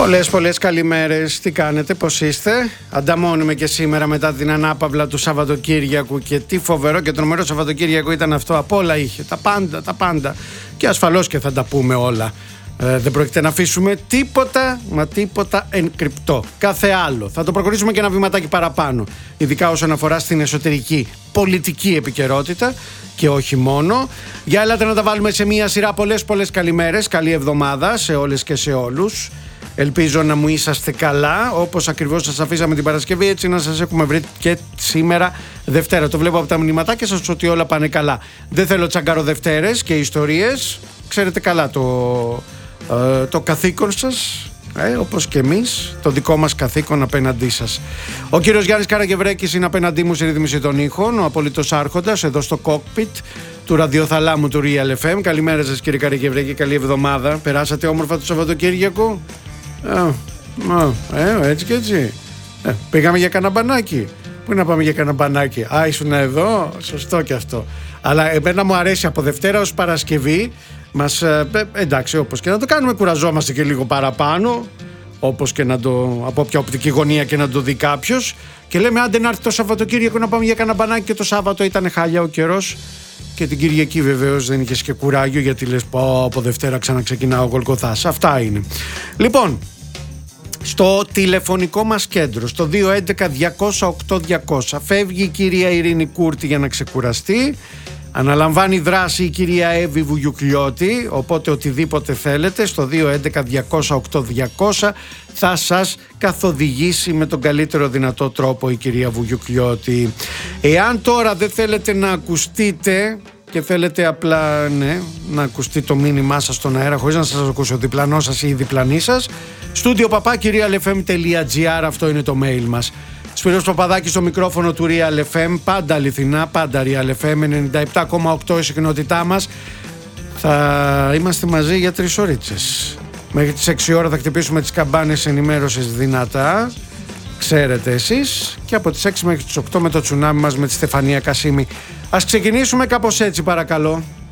Πολλές καλημέρες. Τι κάνετε, πώς είστε? Ανταμώνουμε και σήμερα μετά την ανάπαυλα του Σαββατοκύριακου. Και τι φοβερό και τρομερό Σαββατοκύριακο ήταν αυτό. Απ' όλα είχε, τα πάντα. Και ασφαλώς και θα τα πούμε όλα. Δεν πρόκειται να αφήσουμε τίποτα εν κρυπτό. Κάθε άλλο. Θα το προχωρήσουμε και ένα βηματάκι παραπάνω. Ειδικά όσον αφορά στην εσωτερική πολιτική επικαιρότητα και όχι μόνο. Για ελάτε να τα βάλουμε σε μία σειρά. Πολλές καλημέρες. Καλή εβδομάδα σε όλες και σε όλους. Ελπίζω να μου είσαστε καλά, όπως ακριβώς σας αφήσαμε την Παρασκευή, έτσι να σας έχουμε βρει και σήμερα Δευτέρα. Το βλέπω από τα μηνυματάκια σας ότι όλα πάνε καλά. Δεν θέλω τσαγκαροδευτέρες και ιστορίες. Ξέρετε καλά το καθήκον σας, όπως και εμείς, το δικό μας καθήκον απέναντί σας. Ο κύριος Γιάννης Καραγευρέκης είναι απέναντί μου στη ρύθμιση των ήχων, ο απολύτως άρχοντας εδώ στο cockpit του ραδιοθαλάμου του Real FM. Καλημέρα σας κύριε Καραγευρέκη, καλή εβδομάδα. Περάσατε όμορφα το Σαββατοκύριακο? Έτσι και έτσι. Πήγαμε για κανένα μπανάκι. Πού να πάμε για κανένα μπανάκι? Ήσουν εδώ, σωστό και αυτό. Αλλά εμένα μου αρέσει από Δευτέρα ως Παρασκευή. Εντάξει, όπως και να το κάνουμε, κουραζόμαστε και λίγο παραπάνω. Όπως και να το, από ποια οπτική γωνία και να το δει κάποιος. Και λέμε άντε να έρθει το Σαββατοκύριακο να πάμε για κανένα μπανάκι. Και το Σάββατο ήταν χάλια ο καιρός. Και την Κυριακή βεβαίως δεν είχες και κουράγιο, γιατί λες πω από Δευτέρα ξαναξεκινάω Γολγοθάς. Αυτά είναι. Λοιπόν, στο τηλεφωνικό μας κέντρο, στο 211-200-8200, φεύγει η κυρία Ειρήνη Κούρτη για να ξεκουραστεί. Αναλαμβάνει δράση η κυρία Εύη Βουγιουκλιώτη, οπότε οτιδήποτε θέλετε στο 211-200-8200 θα σας καθοδηγήσει με τον καλύτερο δυνατό τρόπο η κυρία Βουγιουκλιώτη. Εάν τώρα δεν θέλετε να ακουστείτε και θέλετε απλά να ακουστεί το μήνυμά σας στον αέρα χωρίς να σας ακούσει ο διπλανός σας ή η διπλανή σας, studio@realfm.gr, αυτό είναι το mail μας. Σπύρος Παπαδάκης στο μικρόφωνο του Real FM, πάντα αληθινά, πάντα Real FM, 97,8 η συχνότητά μας. Θα είμαστε μαζί για 3 ώριτσες. Μέχρι τις 6 ώρα θα χτυπήσουμε τις καμπάνες ενημέρωσης δυνατά, ξέρετε εσείς, και από τις 6 μέχρι τις 8 με το τσουνάμι μας με τη Στεφανία Κασίμη. Ας ξεκινήσουμε κάπως έτσι παρακαλώ.